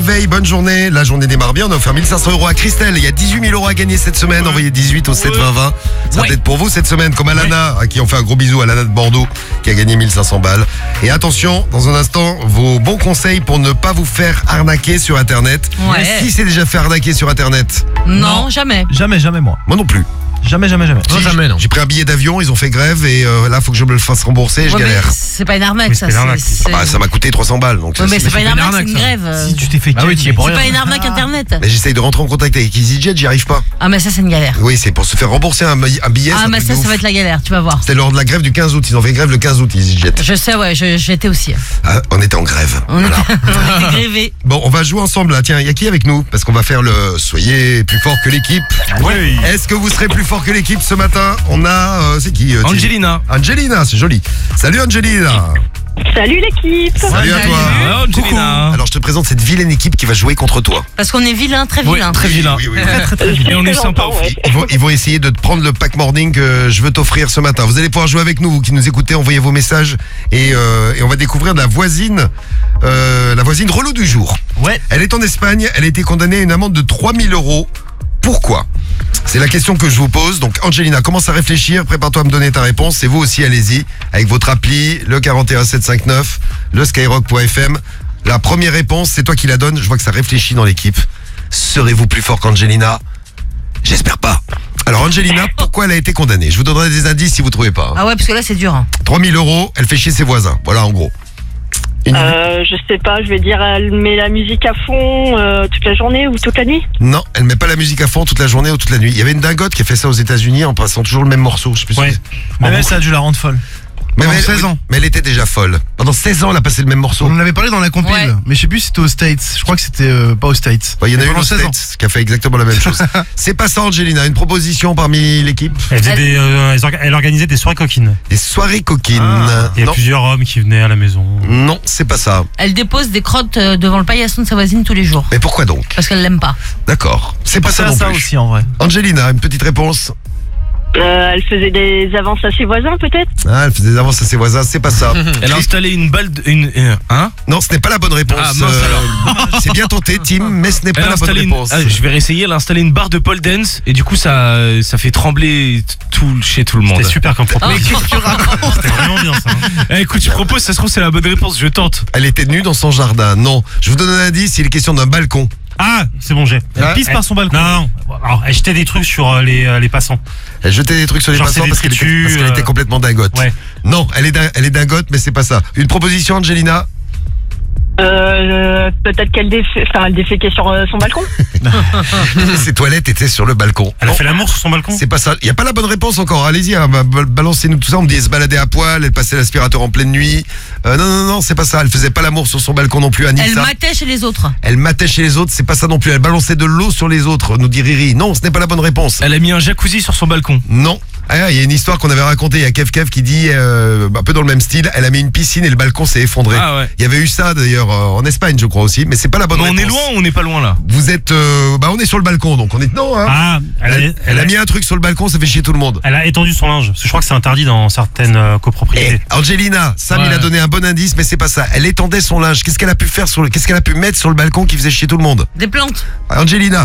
Veille, bonne journée. La journée démarre bien. On a offert 1500 € à Christelle. Il y a 18 000 € à gagner cette semaine. Envoyez 18 au 7 20 20. Ça va peut-être pour vous cette semaine, comme Alana, à qui on fait un gros bisou, Alana de Bordeaux, qui a gagné 1500 balles. Et attention, dans un instant, vos bons conseils pour ne pas vous faire arnaquer sur Internet. Ouais. Qui s'est déjà fait arnaquer sur Internet? Non, jamais. Jamais moi. Moi non plus. Jamais. Si, jamais, non. J'ai pris un billet d'avion, ils ont fait grève et là, faut que je me le fasse rembourser et je Ouais, mais galère. c'est pas une arnaque, Mais ça. c'est une arnaque. Ah bah, ça m'a coûté 300 balles. Donc Ouais, mais c'est pas une arnaque, c'est arnaque, une ça. grève. Si tu t'es fait Ah oui, tu y es pour C'est rien. pas une arnaque internet. Mais j'essaye de rentrer en contact avec EasyJet, j'y arrive pas. Ah, mais ça, c'est une galère. Oui, c'est pour se faire rembourser un billet. Ah, c'est un mais truc ça, de ouf. ça va être la galère, tu vas voir. C'était lors de la grève du 15 août. Ils ont fait grève le 15 août, EasyJet. Je sais, ouais, j'étais aussi. Ah, on était en grève. On Voilà. était grévés. Bon, on va jouer ensemble là. Tiens, il y a qui avec nous? Parce qu'on va faire le Soyez plus fort que l'équipe. Oui. Est-ce que vous serez plus fort que l'équipe ce matin? On a, c'est qui Thierry? Angelina. Angelina, c'est joli. Salut Angelina. Salut l'équipe. Salut à toi. Ah, Angelina. Alors je te présente cette vilaine équipe qui va jouer contre toi. Parce qu'on est vilain, très Oui, vilain. très vilain. Oui. Et on est sympa aussi. Ils vont essayer de te prendre le pack morning que je veux t'offrir ce matin. Vous allez pouvoir jouer avec nous, vous qui nous écoutez, envoyez vos messages et on va découvrir la voisine relou du jour. Ouais. Elle est en Espagne, elle a été condamnée à une amende de 3 000 €. Pourquoi? C'est la question que je vous pose. Donc Angelina, commence à réfléchir, prépare-toi à me donner ta réponse. Et vous aussi, allez-y, avec votre appli, le 41759, le skyrock.fm. La première réponse, c'est toi qui la donnes. Je vois que ça réfléchit dans l'équipe. Serez-vous plus fort qu'Angelina? J'espère pas. Alors Angelina, pourquoi elle a été condamnée? Je vous donnerai des indices si vous trouvez pas. Ah ouais, parce que là, c'est dur. Hein. 3 000 €, elle fait chier ses voisins. Voilà en gros. Je sais pas, je vais dire elle met la musique à fond toute la journée ou toute la nuit. Non, elle met pas la musique à fond toute la journée ou toute la nuit. Il y avait une dingote qui a fait ça aux États-Unis en passant toujours le même morceau. Je sais plus si Ouais. c'est- Mais ça a dû la rendre folle. Pendant mais, 16 ans. Mais elle était déjà folle. Pendant 16 ans, elle a passé le même morceau. On en avait parlé dans la compile, Ouais. mais je sais plus si c'était aux States. Je crois que c'était pas aux States. Ouais, il y en a Mais une pendant aux 16 ans. States qui a fait exactement la même chose. C'est pas ça, Angelina. Une proposition parmi l'équipe? Elle organisait des soirées coquines. Des soirées coquines. Il y a Non, plusieurs hommes qui venaient à la maison. non, c'est pas ça. Elle dépose des crottes devant le paillasson de sa voisine tous les jours. Mais pourquoi donc? Parce qu'elle l'aime pas. D'accord. C'est pas ça non ça plus. aussi en vrai. Angelina, une petite réponse. Elle faisait des avances à ses voisins peut-être. Ah, elle faisait des avances à ses voisins. C'est pas ça. Elle a installé une balle hein? Non, ce n'est pas la bonne réponse. Ah, mince, c'est bien tenté, Tim, mais ce n'est pas Elle a la bonne installé réponse. je vais réessayer, elle a installé une barre de pole dance et du coup ça fait trembler chez tout le monde. C'était super comme propos. Mais qu'est-ce que tu racontes? C'était vraiment bien ça. hein. Écoute, je propose, ça se trouve c'est la bonne réponse, je tente. Elle était nue dans son jardin. Non. Je vous donne un indice, il est question d'un balcon. Ah, c'est bon, j'ai. Elle pisse par son balcon. Non. Alors, elle jetait des trucs sur les passants. Elle jetait des trucs sur les Genre, passants c'est des parce tritus, qu'elle était complètement dingote. Ouais. Non, elle est dingote, mais c'est pas ça. Une proposition, Angelina? Peut-être qu'elle déféquait sur son balcon. Ses toilettes étaient sur le balcon. Elle a Non, fait l'amour sur son balcon. c'est pas ça. Il y a pas la bonne réponse encore. Allez-y, hein, balancez-nous tout ça. On me dit elle se baladait à poil, elle passait l'aspirateur en pleine nuit. Non, c'est pas ça. Elle faisait pas l'amour sur son balcon non plus, Elle Anissa. matait chez les autres. Elle matait chez les autres, c'est pas ça non plus. Elle balançait de l'eau sur les autres, nous dit Riri. Non, ce n'est pas la bonne réponse. Elle a mis un jacuzzi sur son balcon. Non. Ah, il y a une histoire qu'on avait racontée. Il y a Kev qui dit, un peu dans le même style, elle a mis une piscine et le balcon s'est effondré. Ah ouais. Il y avait eu ça d'ailleurs en Espagne, je crois aussi, mais c'est pas la bonne Mais réponse. on est loin ou on n'est pas loin là? Vous êtes, on est sur le balcon, donc on est non. Hein. Ah, Elle a mis un truc sur le balcon, ça fait chier tout le monde. Elle a étendu son linge. Parce que je crois que c'est interdit dans certaines Et copropriétés. Angelina, Sam Ouais. il a donné un bon indice, mais c'est pas ça. Elle étendait son linge. Qu'est-ce qu'elle a pu faire qu'est-ce qu'elle a pu mettre sur le balcon qui faisait chier tout le monde? Des plantes. Angelina.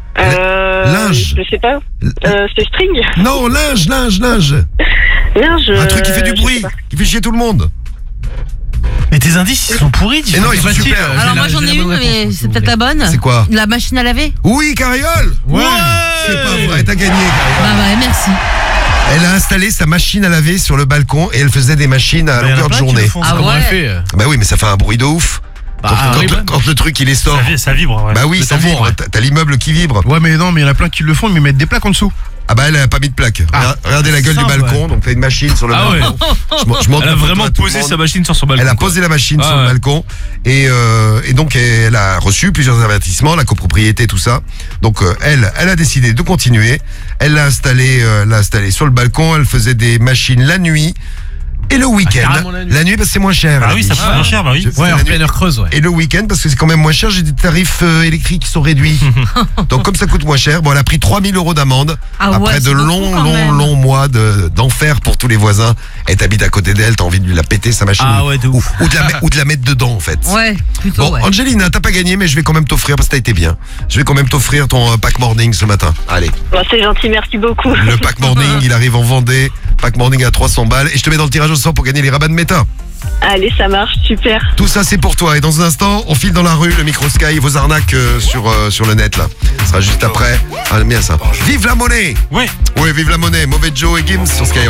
Linge. Je sais pas. C'est string. Non, linge. Linge. Un truc qui fait du je bruit, sais pas. qui fait chier tout le monde. Mais tes indices ils sont pourris. Mais non, ils sont Facile. super. Alors moi j'en ai une, mais c'est peut-être la bonne. C'est quoi? La machine à laver. Oui, Carriole. Ouais. C'est pas vrai, t'as gagné, Carriole. Bah ouais, merci. Elle a installé sa machine à laver sur le balcon et elle faisait des machines à longueur de journée. Ah Comment ouais. elle fait Bah oui, mais ça fait un bruit de ouf. Quand le truc il est sort. Ça vibre. Ouais. Bah oui, ça vibre. T'as l'immeuble qui vibre. Ouais, mais non, mais il y en a plein qui le font, mais ils mettent des plaques en dessous. Ah bah elle a pas mis de plaque. Regardez la gueule du simple, balcon, donc t'as une machine sur le Ah balcon. Je montre Elle a la photo vraiment à tout le posé monde. sa machine sur son balcon. Elle a quoi. posé la machine Ah sur le ouais. balcon et donc elle a reçu plusieurs avertissements, la copropriété, tout ça. Donc elle a décidé de continuer. Elle l'a installé sur le balcon. Elle faisait des machines la nuit. Et le week-end, carrément la nuit. la nuit parce que c'est moins cher. Ah elle oui, dit. ça coûte moins cher, bah oui. C'est Ouais, la en nuit. pleine heure creuse, ouais. Et le week-end, parce que c'est quand même moins cher, j'ai des tarifs électriques qui sont réduits. Donc comme ça coûte moins cher, bon, elle a pris 3000 € d'amende. Ah ouais, après de c'est beaucoup longs, quand longs, même. longs mois d'enfer pour tous les voisins. Et t'habites à côté d'elle, t'as envie de lui la péter sa machine. Ah ouais, de ouf. Ou de la mettre dedans en fait. Ouais, plutôt, Bon, ouais. Angelina, t'as pas gagné, mais je vais quand même t'offrir, parce que t'as été bien. Je vais quand même t'offrir ton pack morning ce matin. Allez, Bah, c'est gentil, merci beaucoup. le pack morning, il arrive en Vendée. Pack morning à 300 balles. Et je te mets dans le tirage au sort pour gagner les rabats de méta. Allez, ça marche, super. Tout ça, c'est pour toi. Et dans un instant, on file dans la rue, le micro Sky, vos arnaques sur le net, là. Ce sera juste après. Ah, j'aime bien ça. Vive la monnaie! Ouais. Oui, vive la monnaie. Mauvais Joe et Gims sur Skyrock.